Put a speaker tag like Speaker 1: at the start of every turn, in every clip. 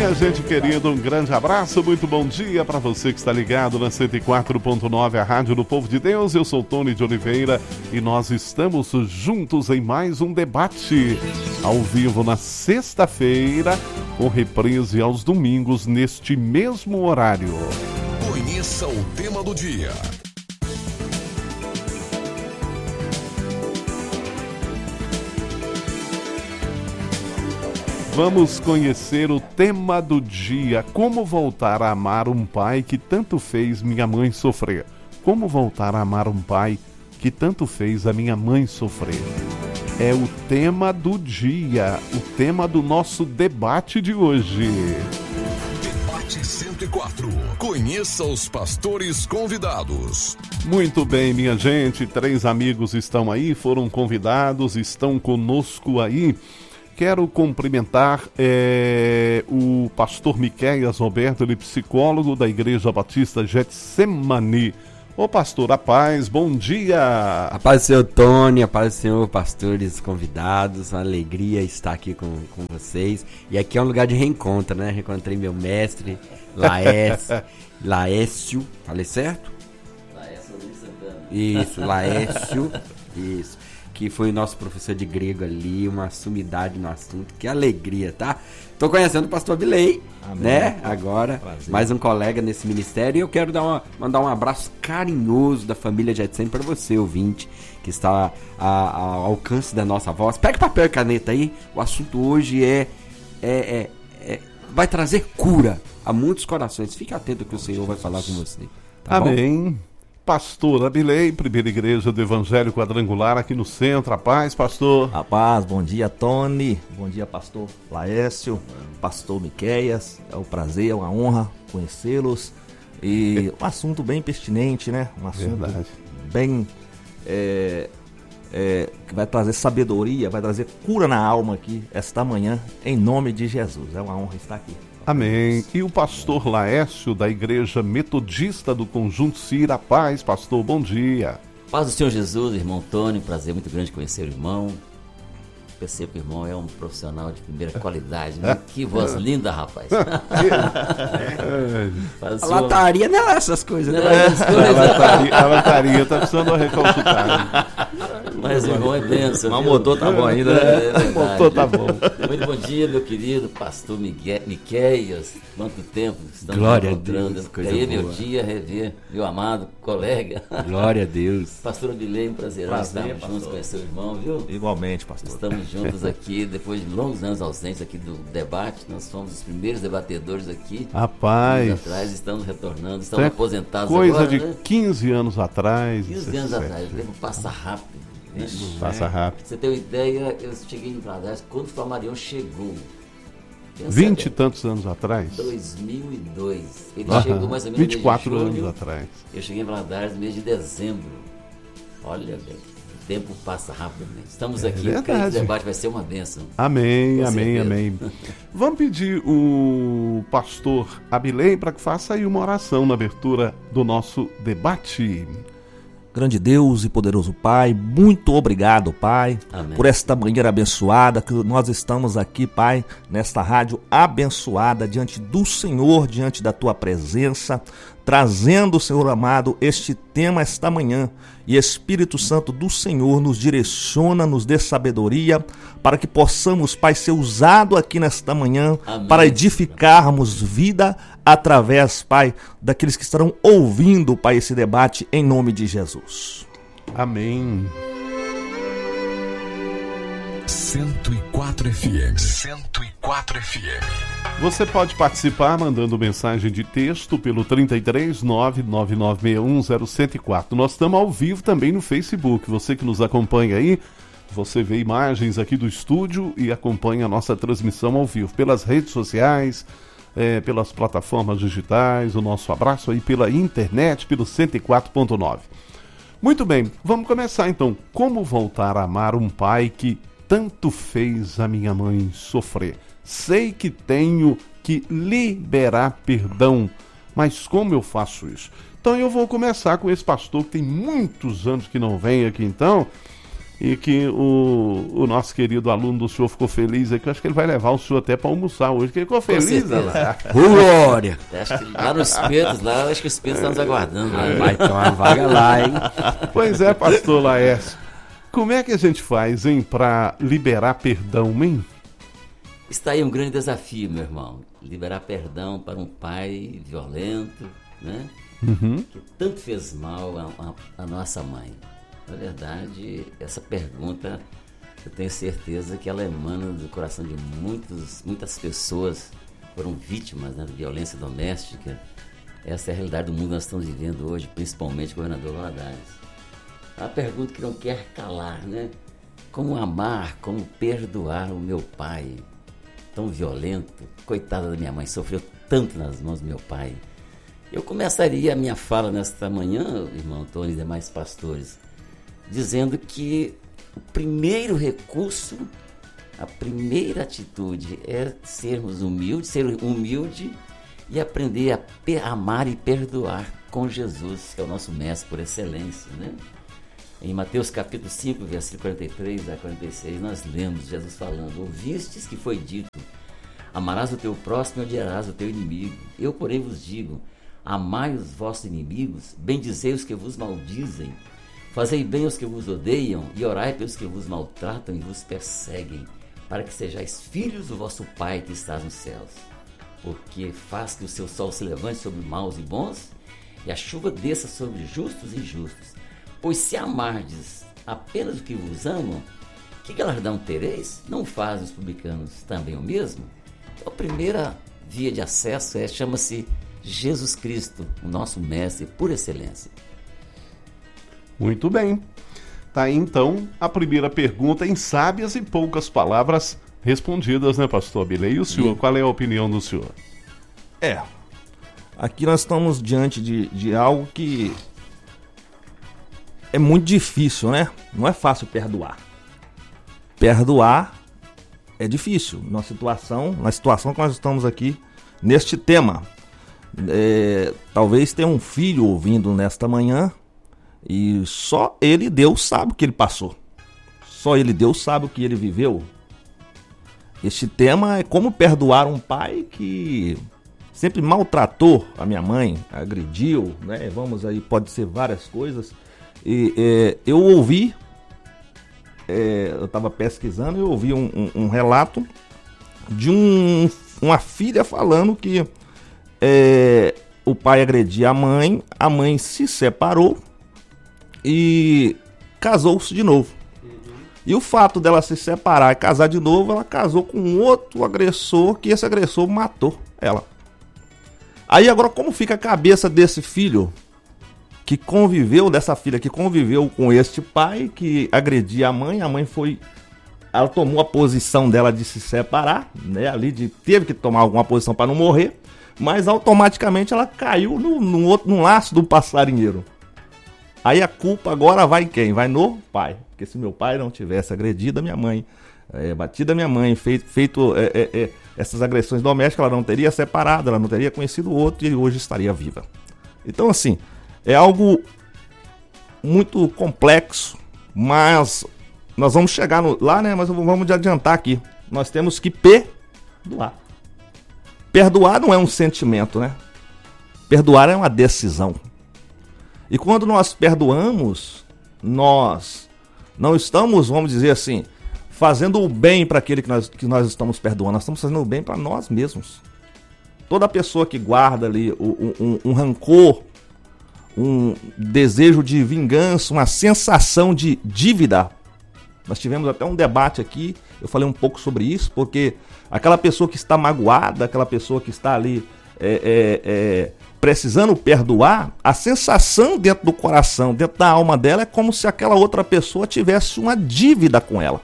Speaker 1: Minha gente querida, um grande abraço, muito bom dia para você que está ligado na 104.9, a Rádio do Povo de Deus. Eu sou Tony de Oliveira e nós estamos juntos em mais um debate ao vivo na sexta-feira, com reprise aos domingos neste mesmo horário.
Speaker 2: Conheça o tema do dia.
Speaker 1: Vamos conhecer o tema do dia: como voltar a amar um pai que tanto fez minha mãe sofrer. Como voltar a amar um pai que tanto fez a minha mãe sofrer. É o tema do dia, o tema do nosso debate de hoje.
Speaker 2: Debate 104. Conheça os pastores convidados.
Speaker 1: Muito bem, minha gente, 3 amigos estão aí, foram convidados, estão conosco aí. Quero cumprimentar o pastor Miqueias Roberto, ele é psicólogo da Igreja Batista Getsemani. Ô pastor, a paz, bom dia!
Speaker 3: A paz do Senhor Tony, a paz do Senhor, pastores convidados, uma alegria estar aqui com vocês. E aqui é um lugar de reencontro, né? Reencontrei meu mestre, Laécio, falei certo?
Speaker 4: Laécio Luiz Santana.
Speaker 3: Isso, Laécio, isso. Que foi o nosso professor de grego ali, uma sumidade no assunto, que alegria, tá? Tô conhecendo o pastor Abilei, né? Agora, prazer. Mais um colega nesse ministério, e eu quero mandar um abraço carinhoso da família Getsemani para você, ouvinte, que está ao alcance da nossa voz. Pega papel e caneta aí, o assunto hoje vai trazer cura a muitos corações. Fique atento que o Senhor vai falar com você. Tá
Speaker 1: Amém.
Speaker 3: Bom?
Speaker 1: Pastor Abilei, primeira igreja do Evangelho Quadrangular aqui no centro. A paz, pastor.
Speaker 5: A paz, bom dia, Tony. Bom dia, pastor Laécio, pastor Miqueias. É um prazer, é uma honra conhecê-los. E um assunto bem pertinente, né? Um assunto bem que vai trazer sabedoria, vai trazer cura na alma aqui esta manhã, em nome de Jesus. É uma honra estar aqui.
Speaker 1: Amém. E o pastor Laécio, da Igreja Metodista do Conjunto Cira. Paz, pastor, bom dia.
Speaker 4: Paz do Senhor Jesus, irmão Tony, prazer muito grande conhecer o irmão. Percebo que o irmão é um profissional de primeira qualidade, né? Que voz linda, rapaz.
Speaker 3: A lataria não é essas coisas, né?
Speaker 1: A lataria tá precisando recalcitar.
Speaker 4: Mas o irmão é bênção.
Speaker 5: Mas o motor tá bom ainda, né?
Speaker 1: O motor tá bom.
Speaker 4: Muito bom dia, meu querido pastor Miqueias. Quanto tempo estamos
Speaker 3: Glória
Speaker 4: encontrando.
Speaker 3: A Deus, coisa
Speaker 4: aí,
Speaker 3: boa.
Speaker 4: meu dia, rever meu amado colega.
Speaker 3: Glória a Deus.
Speaker 4: Pastor Abilei, um prazer estarmos juntos, conhecer o irmão, viu?
Speaker 5: Igualmente, pastor.
Speaker 4: Estamos juntos aqui, depois de longos anos ausentes aqui do debate. Nós fomos os primeiros debatedores aqui.
Speaker 1: Rapaz.
Speaker 4: Anos atrás, estamos retornando, estamos aposentados
Speaker 1: coisa
Speaker 4: agora,
Speaker 1: de
Speaker 4: né?
Speaker 1: 15 anos atrás.
Speaker 4: 15 anos atrás, o tempo passa rápido.
Speaker 1: Passa rápido.
Speaker 4: Pra você ter uma ideia, eu cheguei em Valadares quando o Flamarion chegou.
Speaker 1: 20 e tantos anos atrás?
Speaker 4: 2002. Ele chegou mais ou menos
Speaker 1: 24
Speaker 4: mês de julho,
Speaker 1: anos atrás.
Speaker 4: Eu cheguei em Valadares no mês de dezembro. Olha, velho, o tempo passa rapidamente. Estamos aqui, porque esse debate vai ser uma bênção.
Speaker 1: Amém,
Speaker 4: Com
Speaker 1: amém,
Speaker 4: certeza.
Speaker 1: amém. Vamos pedir o pastor Abilei para que faça aí uma oração na abertura do nosso debate.
Speaker 5: Grande Deus e poderoso Pai, muito obrigado, Pai,
Speaker 4: Amém.
Speaker 5: por esta manhã abençoada, que nós estamos aqui, Pai, nesta rádio abençoada, diante do Senhor, diante da Tua presença, trazendo, Senhor amado, este tema esta manhã. E Espírito Santo do Senhor nos direciona, nos dê sabedoria, para que possamos, Pai, ser usado aqui nesta manhã,
Speaker 4: Amém.
Speaker 5: para edificarmos vida através, Pai, daqueles que estarão ouvindo, Pai, esse debate, em nome de Jesus.
Speaker 1: Amém.
Speaker 2: 104 FM. 104 FM.
Speaker 1: Você pode participar mandando mensagem de texto pelo 33999610104. Nós estamos ao vivo também no Facebook. Você que nos acompanha aí, você vê imagens aqui do estúdio e acompanha a nossa transmissão ao vivo pelas redes sociais, pelas plataformas digitais. O nosso abraço aí pela internet, pelo 104.9. Muito bem, vamos começar então. Como voltar a amar um pai que tanto fez a minha mãe sofrer? Sei que tenho que liberar perdão, mas como eu faço isso? Então eu vou começar com esse pastor que tem muitos anos que não vem aqui então, e que o nosso querido aluno do senhor ficou feliz aqui. Eu acho que ele vai levar o senhor até para almoçar hoje, que ele ficou feliz, lá.
Speaker 3: Glória!
Speaker 4: Acho que lá nos Espetos, lá, acho que os Espetos estão nos aguardando. Lá.
Speaker 3: Vai ter uma vaga lá, hein?
Speaker 1: Pois é, pastor Laércio. Como é que a gente faz, hein, para liberar perdão, hein?
Speaker 4: Está aí um grande desafio, meu irmão. Liberar perdão para um pai violento, né? Que tanto fez mal a nossa mãe. Na verdade, essa pergunta, eu tenho certeza que ela emana do coração de muitas pessoas que foram vítimas, né, de violência doméstica. Essa é a realidade do mundo que nós estamos vivendo hoje, principalmente o governador Valadares. A pergunta que não quer calar, né? Como amar, como perdoar o meu pai tão violento? Coitada da minha mãe, sofreu tanto nas mãos do meu pai. Eu começaria a minha fala nesta manhã, irmão Antônio e demais pastores, dizendo que o primeiro recurso, a primeira atitude é sermos humildes, ser humilde e aprender a amar e perdoar com Jesus, que é o nosso mestre por excelência, né? Em Mateus capítulo 5, versículo 43 a 46, nós lemos Jesus falando: ouvistes que foi dito, amarás o teu próximo e odiarás o teu inimigo. Eu, porém, vos digo, amai os vossos inimigos, bendizei os que vos maldizem, fazei bem aos que vos odeiam e orai pelos que vos maltratam e vos perseguem, para que sejais filhos do vosso Pai que estás nos céus. Porque faz que o seu sol se levante sobre maus e bons, e a chuva desça sobre justos e injustos. Pois se amardes apenas o que vos amam, que galardão tereis? Não fazem os publicanos também o mesmo? Então, a primeira via de acesso chama-se Jesus Cristo, o nosso mestre por excelência.
Speaker 1: Muito bem. Tá aí, então, a primeira pergunta em sábias e poucas palavras respondidas, né, pastor Abilei? E o senhor, qual é a opinião do senhor?
Speaker 5: Aqui nós estamos diante de algo que é muito difícil, né? Não é fácil perdoar. Perdoar é difícil na situação que nós estamos aqui neste tema. Talvez tenha um filho ouvindo nesta manhã e só ele, Deus, sabe o que ele passou. Só ele, Deus, sabe o que ele viveu. Este tema é como perdoar um pai que sempre maltratou a minha mãe, agrediu, né? Vamos aí, pode ser várias coisas. E eu ouvi, eu estava pesquisando e eu ouvi um relato de uma filha falando que o pai agredia a mãe se separou e casou-se de novo. E o fato dela se separar e casar de novo, ela casou com um outro agressor, que esse agressor matou ela. Aí agora, como fica a cabeça desse filho que conviveu, dessa filha que conviveu com este pai que agredia a mãe ela tomou a posição dela de se separar, né? Teve que tomar alguma posição para não morrer, mas automaticamente ela caiu num laço do passarinheiro. Aí a culpa agora vai em quem? Vai no pai. Porque se meu pai não tivesse agredido a minha mãe, batido a minha mãe, feito essas agressões domésticas, ela não teria separado, ela não teria conhecido o outro e hoje estaria viva. Então, assim, é algo muito complexo, mas nós vamos chegar lá, né? Mas vamos adiantar aqui. Nós temos que perdoar. Perdoar não é um sentimento, né? Perdoar é uma decisão. E quando nós perdoamos, nós não estamos, vamos dizer assim, fazendo o bem para aquele que nós estamos perdoando. Nós estamos fazendo o bem para nós mesmos. Toda pessoa que guarda ali um rancor, um desejo de vingança, uma sensação de dívida. Nós tivemos até um debate aqui, eu falei um pouco sobre isso, porque aquela pessoa que está magoada, aquela pessoa que está ali precisando perdoar, a sensação dentro do coração, dentro da alma dela, é como se aquela outra pessoa tivesse uma dívida com ela.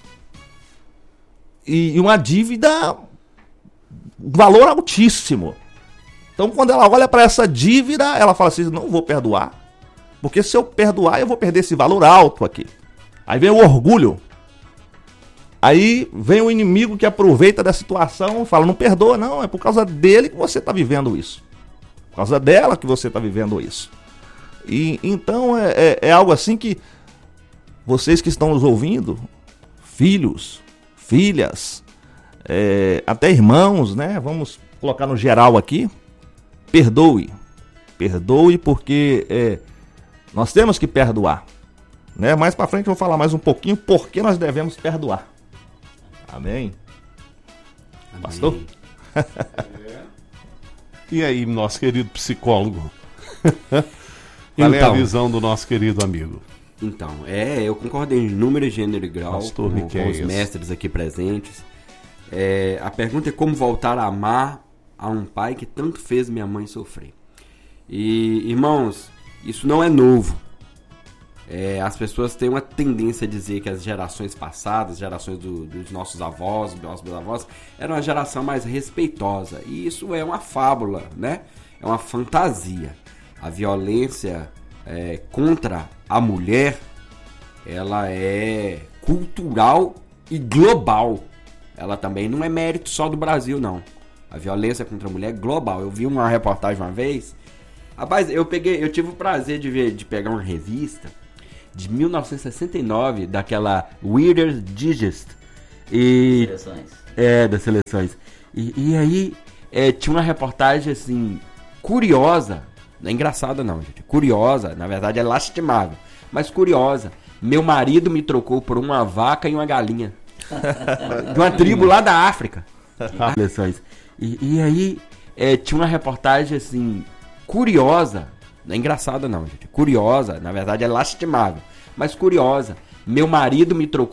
Speaker 5: E uma dívida, valor altíssimo. Então, quando ela olha para essa dívida, ela fala assim: não vou perdoar, porque se eu perdoar, eu vou perder esse valor alto aqui. Aí vem o orgulho. Aí vem o inimigo que aproveita da situação e fala: não perdoa, não, é por causa dele que você está vivendo isso. Por causa dela que você está vivendo isso. E então é algo assim que vocês que estão nos ouvindo, filhos, filhas, até irmãos, né? Vamos colocar no geral aqui. Perdoe. Perdoe porque nós temos que perdoar. Né? Mais para frente eu vou falar mais um pouquinho por que nós devemos perdoar. Amém?
Speaker 3: Amém.
Speaker 5: Pastor?
Speaker 1: E aí, nosso querido psicólogo? Qual é a visão do nosso querido amigo?
Speaker 3: Então, eu concordo em número, gênero e grau
Speaker 1: Pastor
Speaker 3: com os mestres aqui presentes. A pergunta é como voltar a amar a um pai que tanto fez minha mãe sofrer. E, irmãos, isso não é novo. As pessoas têm uma tendência a dizer que as gerações passadas, gerações dos nossos avós, dos nossos avós, era uma geração mais respeitosa. E isso é uma fábula, né? É uma fantasia. A violência contra a mulher, ela é cultural e global. Ela também não é mérito só do Brasil, não. A violência contra a mulher é global. Eu vi uma reportagem uma vez. Rapaz, eu tive o prazer de pegar uma revista de 1969, daquela Reader's Digest.
Speaker 4: Seleções.
Speaker 3: Das seleções. E aí tinha uma reportagem assim, curiosa. Não é engraçada não, gente. Curiosa, na verdade é lastimável. Mas curiosa. Meu marido me trocou por uma vaca e uma galinha. De uma tribo lá da África. E aí tinha uma reportagem assim, curiosa. Não é engraçada não, gente. Curiosa, na verdade é lastimável. Mas curiosa. Meu marido me trocou